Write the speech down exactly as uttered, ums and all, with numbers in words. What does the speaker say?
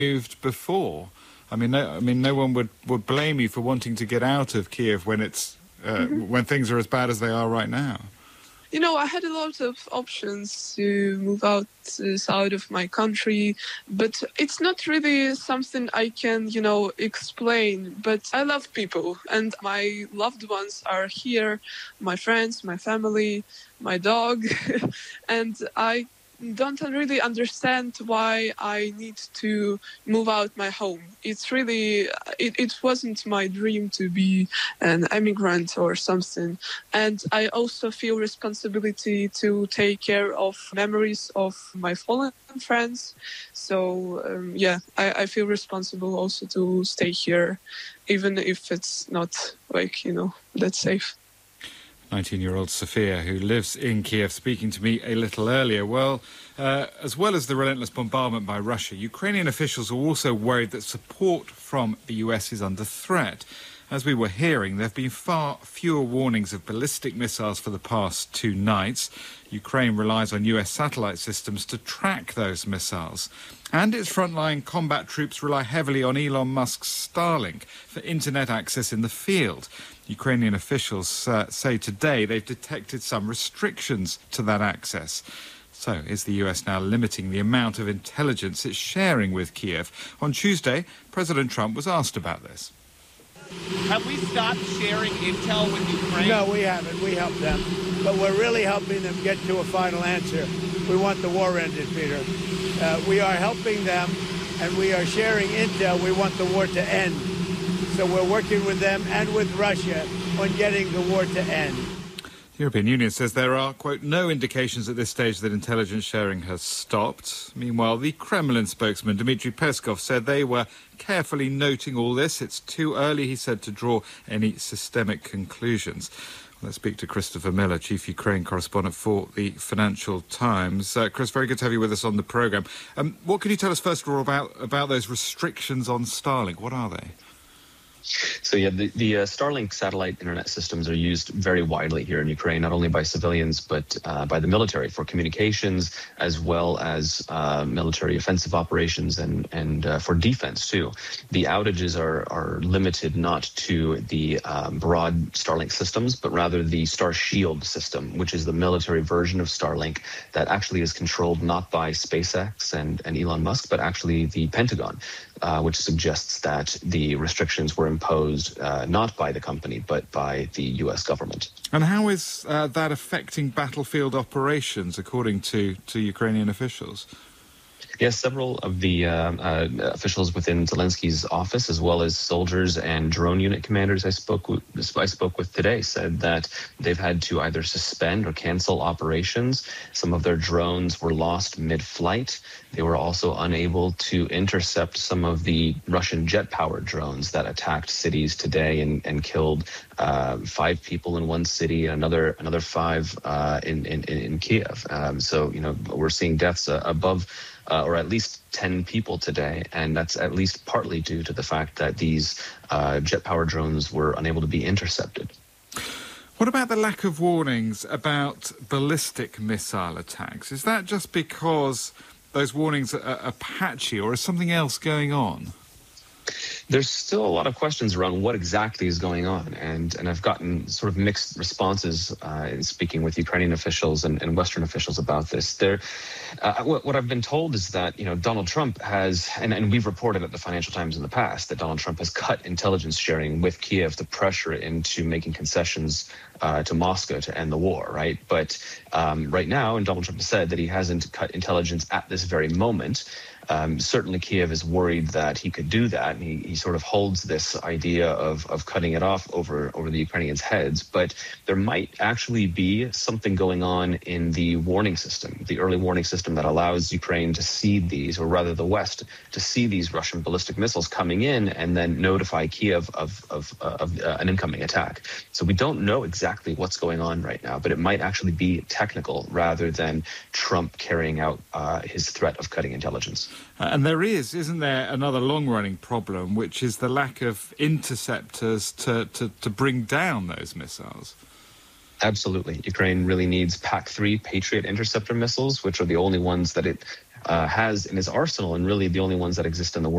moved before. I mean, no, I mean, no one would, would blame you for wanting to get out of Kiev when it's uh, mm-hmm. when things are as bad as they are right now. You know, I had a lot of options to move out, uh, out of my country, but it's not really something I can, you know, explain. But I love people, and my loved ones are here, my friends, my family, my dog, and I don't really understand why I need to move out my home. It's really, it, it wasn't my dream to be an immigrant or something. And I also feel responsibility to take care of memories of my fallen friends. So, um, yeah, I, I feel responsible also to stay here, even if it's not, like, you know, that safe. nineteen-year-old Sofia, who lives in Kiev, speaking to me a little earlier. Well, uh, as well as the relentless bombardment by Russia, Ukrainian officials are also worried that support from the U S is under threat. As we were hearing, there have been far fewer warnings of ballistic missiles for the past two nights. Ukraine relies on U S satellite systems to track those missiles. And its frontline combat troops rely heavily on Elon Musk's Starlink for internet access in the field. Ukrainian officials uh, say today they've detected some restrictions to that access. So is the U S now limiting the amount of intelligence it's sharing with Kiev? On Tuesday, President Trump was asked about this. Have we stopped sharing intel with Ukraine? No, we haven't. We help them. But we're really helping them get to a final answer. We want the war ended, Peter. Uh, we are helping them, and we are sharing intel. We want the war to end. So we're working with them and with Russia on getting the war to end. The European Union says there are, quote, no indications at this stage that intelligence sharing has stopped. Meanwhile, the Kremlin spokesman, Dmitry Peskov, said they were carefully noting all this. It's too early, he said, to draw any systemic conclusions. Let's speak to Christopher Miller, Chief Ukraine Correspondent for the Financial Times. Uh, Chris, very good to have you with us on the programme. Um, what can you tell us, first of all, about, about those restrictions on Starlink? What are they? So, yeah, the, the uh, Starlink satellite internet systems are used very widely here in Ukraine, not only by civilians, but uh, by the military for communications, as well as uh, military offensive operations and, and uh, for defense, too. The outages are, are limited not to the um, broad Starlink systems, but rather the Star Shield system, which is the military version of Starlink that actually is controlled not by SpaceX and, and Elon Musk, but actually the Pentagon. Uh, which suggests that the restrictions were imposed uh, not by the company, but by the U S government. And how is uh, that affecting battlefield operations, according to, to Ukrainian officials? Yes, several of the uh, uh, officials within Zelensky's office, as well as soldiers and drone unit commanders I spoke with, I spoke with today, said that they've had to either suspend or cancel operations. Some of their drones were lost mid-flight. They were also unable to intercept some of the Russian jet-powered drones that attacked cities today and, and killed uh, five people in one city, another another five uh, in, in in Kiev. Um, so, you know, we're seeing deaths uh, above. Uh, or at least ten people today, and that's at least partly due to the fact that these uh, jet-powered drones were unable to be intercepted. What about the lack of warnings about ballistic missile attacks? Is that just because those warnings are, are patchy, or is something else going on? There's still a lot of questions around what exactly is going on, and, and I've gotten sort of mixed responses uh, in speaking with Ukrainian officials and, and Western officials about this. There, uh, what, what I've been told is that, you know, Donald Trump has, and, and we've reported at the Financial Times in the past, that Donald Trump has cut intelligence sharing with Kiev to pressure it into making concessions uh, to Moscow to end the war, right? But um, right now, and Donald Trump has said that he hasn't cut intelligence at this very moment. Um, certainly Kiev is worried that he could do that, and he, he sort of holds this idea of, of cutting it off over, over the Ukrainians' heads. But there might actually be something going on in the warning system, the early warning system that allows Ukraine to see these, or rather the West, to see these Russian ballistic missiles coming in and then notify Kiev of, of, uh, of uh, an incoming attack. So we don't know exactly what's going on right now, but it might actually be technical rather than Trump carrying out uh, his threat of cutting intelligence. Uh, and there is, isn't there, another long-running problem, which is the lack of interceptors to, to, to bring down those missiles? Absolutely. Ukraine really needs P A C three Patriot interceptor missiles, which are the only ones that it uh, has in his arsenal, and really the only ones that exist in the world.